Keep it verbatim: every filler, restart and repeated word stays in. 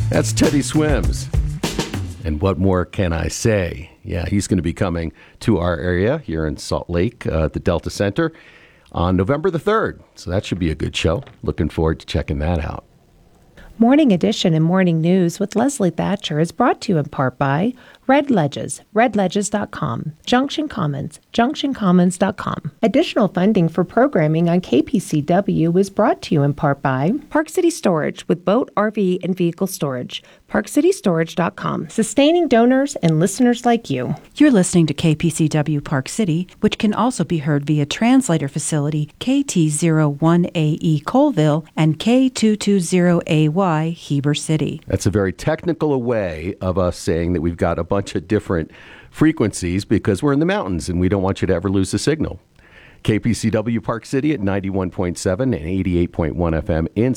That's Teddy Swims. And what more can I say? Yeah, he's going to be coming to our area here in Salt Lake, uh, at the Delta Center, on November the third. So that should be a good show. Looking forward to checking that out. Morning Edition and Morning News with Leslie Thatcher is brought to you in part by Red Ledges, red ledges dot com, Junction Commons, junction commons dot com. Additional funding for programming on K P C W is brought to you in part by Park City Storage with boat, R V, and vehicle storage, park city storage dot com, sustaining donors and listeners like you. You're listening to K P C W Park City, which can also be heard via translator facility K T zero one A E Colville and K two twenty A Y Heber City. That's a very technical way of us saying that we've got a bunch of different frequencies because we're in the mountains and we don't want you to ever lose the signal. K P C W Park City at ninety-one point seven and eighty-eight point one F M in